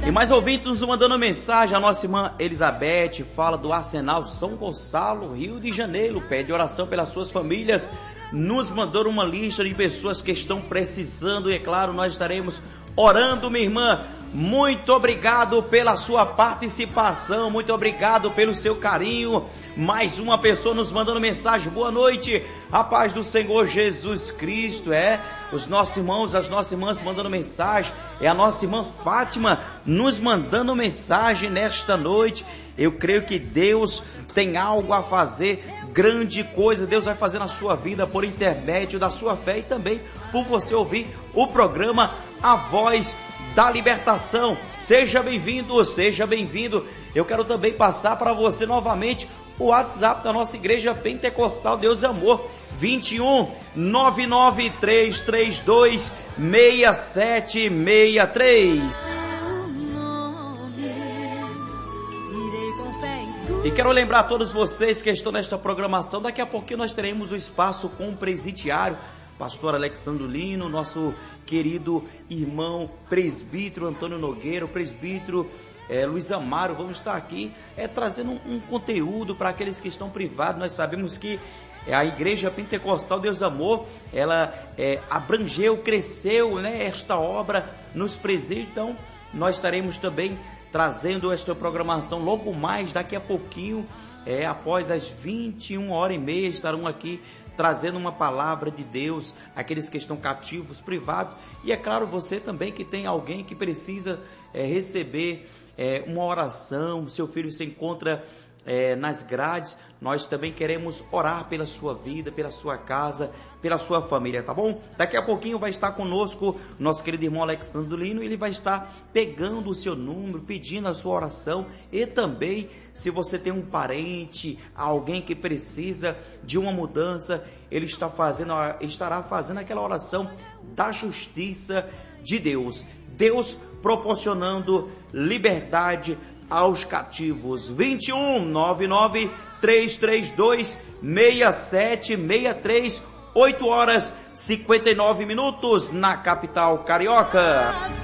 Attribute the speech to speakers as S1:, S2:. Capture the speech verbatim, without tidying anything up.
S1: E mais ouvintes nos mandando mensagem, a nossa irmã Elizabeth fala do Arsenal São Gonçalo, Rio de Janeiro, pede oração pelas suas famílias, nos mandou uma lista de pessoas que estão precisando e é claro, nós estaremos orando, minha irmã. Muito obrigado pela sua participação, muito obrigado pelo seu carinho. Mais uma pessoa nos mandando mensagem, boa noite, a paz do Senhor Jesus Cristo. É, os nossos irmãos, as nossas irmãs mandando mensagem, é a nossa irmã Fátima nos mandando mensagem nesta noite. Eu creio que Deus tem algo a fazer, grande coisa Deus vai fazer na sua vida por intermédio da sua fé e também por você ouvir o programa A Voz da Libertação. Seja bem-vindo, seja bem-vindo. Eu quero também passar para você novamente o WhatsApp da nossa igreja Pentecostal Deus e Amor, vinte e um, nove nove três três dois, seis sete seis três. E quero lembrar a todos vocês que estão nesta programação, daqui a pouquinho nós teremos o espaço com o presidiário, pastor Alexandro Lino, nosso querido irmão presbítero Antônio Nogueira, o presbítero é, Luiz Amaro, vamos estar aqui é, trazendo um, um conteúdo para aqueles que estão privados. Nós sabemos que a Igreja Pentecostal Deus Amor, ela é, abrangeu, cresceu, né, esta obra nos presídios, então nós estaremos também trazendo esta programação logo mais, daqui a pouquinho, é, após as vinte e uma horas e meia, estarão aqui trazendo uma palavra de Deus, aqueles que estão cativos, privados, e é claro, você também que tem alguém que precisa é, receber é, uma oração, seu filho se encontra é, nas grades, nós também queremos orar pela sua vida, pela sua casa, pela sua família, tá bom? Daqui a pouquinho vai estar conosco nosso querido irmão Alexandro Lino, ele vai estar pegando o seu número, pedindo a sua oração, e também se você tem um parente, alguém que precisa de uma mudança, ele está fazendo, estará fazendo aquela oração da justiça de Deus, Deus proporcionando liberdade aos cativos. Vinte e um, nove nove três três dois, seis sete seis três, oito horas e cinquenta e nove minutos na capital carioca.